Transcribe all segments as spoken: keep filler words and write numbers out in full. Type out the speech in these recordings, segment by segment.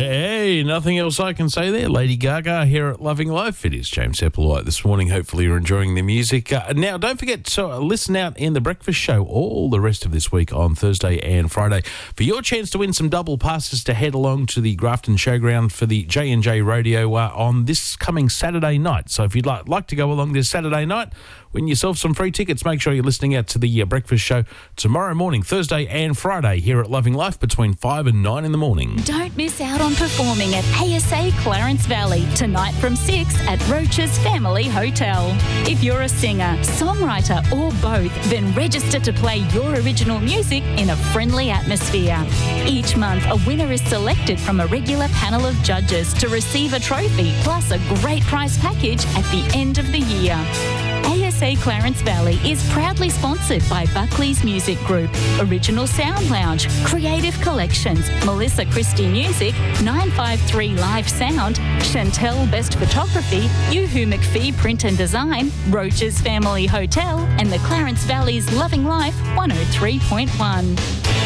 Hey, nothing else I can say there. Lady Gaga here at Loving Life. It is James Hepplewhite this morning. Hopefully you're enjoying the music. Uh, now, don't forget to uh, listen out in The Breakfast Show all the rest of this week on Thursday and Friday for your chance to win some double passes to head along to the Grafton Showground for the J and J Rodeo uh, on this coming Saturday night. So if you'd like, like to go along this Saturday night, win yourself some free tickets. Make sure you're listening out to the uh, Breakfast Show tomorrow morning, Thursday and Friday, here at Loving Life between five and nine in the morning. Don't miss out on performing at A S A Clarence Valley tonight from six at Roach's Family Hotel. If you're a singer, songwriter or both, then register to play your original music in a friendly atmosphere. Each month, a winner is selected from a regular panel of judges to receive a trophy plus a great prize package at the end of the year. A S A Clarence Valley is proudly sponsored by Buckley's Music Group, Original Sound Lounge, Creative Collections, Melissa Christie Music, nine five three Live Sound, Chantel Best Photography, Yoo-Hoo McPhee Print and Design, Roach's Family Hotel, and the Clarence Valley's Loving Life one oh three point one.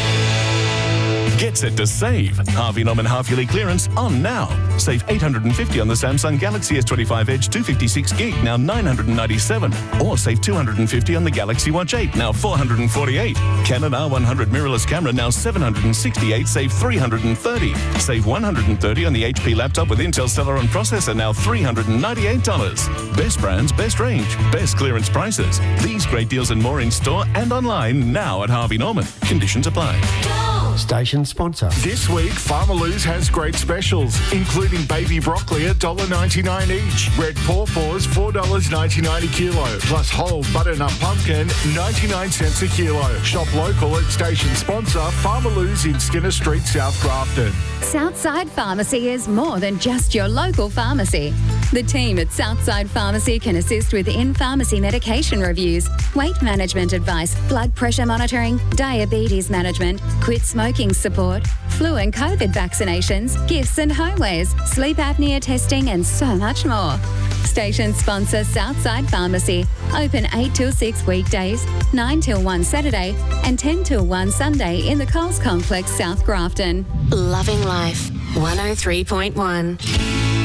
Get set to save. Harvey Norman half-yearly clearance on now. Save eight hundred fifty on the Samsung Galaxy S twenty-five Edge two fifty-six gig, now nine hundred ninety-seven. Or save two hundred fifty on the Galaxy Watch eight, now four hundred forty-eight. Canon R one hundred mirrorless camera, now seven hundred sixty-eight, save three hundred thirty. Save one hundred thirty on the H P laptop with Intel Celeron processor, now three hundred ninety-eight dollars. Best brands, best range, best clearance prices. These great deals and more in store and online now at Harvey Norman. Conditions apply. Station sponsor. This week, Farmalou's has great specials, including baby broccoli at one dollar ninety-nine each, red pawpaws four dollars ninety-nine a kilo, plus whole butternut pumpkin ninety-nine cents a kilo. Shop local at station sponsor Farmalou's in Skinner Street, South Grafton. Southside Pharmacy is more than just your local pharmacy. The team at Southside Pharmacy can assist with in-pharmacy medication reviews, weight management advice, blood pressure monitoring, diabetes management, quit smoking support, flu and COVID vaccinations, gifts and homewares, sleep apnea testing and so much more. Station sponsor Southside Pharmacy. Open eight till six weekdays, nine till one Saturday and ten till one Sunday in the Coles Complex, South Grafton. Loving Life, one oh three point one.